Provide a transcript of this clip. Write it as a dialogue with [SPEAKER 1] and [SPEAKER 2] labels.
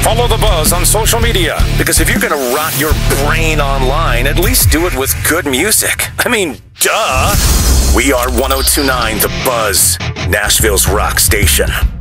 [SPEAKER 1] Follow The Buzz on social media, because if you're going to rot your brain online, at least do it with good music. I mean, duh. We are 102.9 The Buzz, Nashville's rock station.